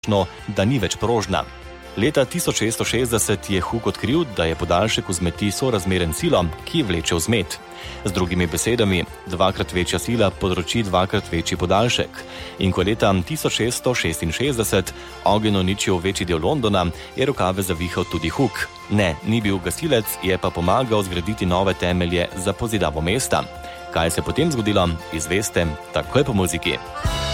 da ni več prožna. Leta 1660 je Hooke odkril, da je podaljšek vzmeti sorazmeren silom, ki vleče vzmet. Z drugimi besedami, dvakrat večja sila področi dvakrat večji podaljšek. In ko leta 1666 ogenj uničil večji del Londona, je rokave zavihal tudi Hooke. Ne, ni bil gasilec, je pa pomagal zgraditi nove temelje za pozidavo mesta. Kaj se je potem zgodilo, izveste takoj po muziki.